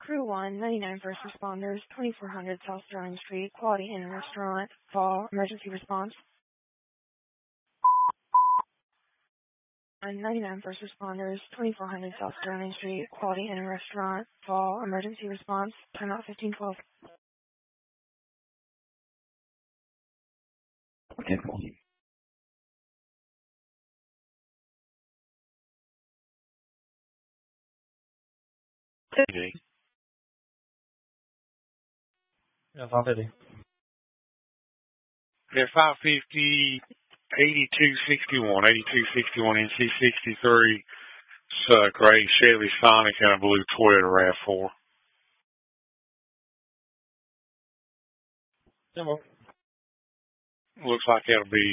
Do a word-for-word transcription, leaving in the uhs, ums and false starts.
Crew one, ninety-nine First Responders, twenty-four hundred South Sterling Street, Quality Inn and Restaurant, Fall, emergency response. ninety-nine First Responders, twenty-four hundred South Sterling Street, Quality Inn and Restaurant, Fall, emergency response, timeout fifteen twelve. Okay, cool. Yeah, five fifty. Yeah, five fifty, eighty-two sixty-one, eighty-two sixty-one N C sixty-three, it's a gray Chevy Sonic and a blue Toyota RAV four. Yeah, well. Looks like it'll be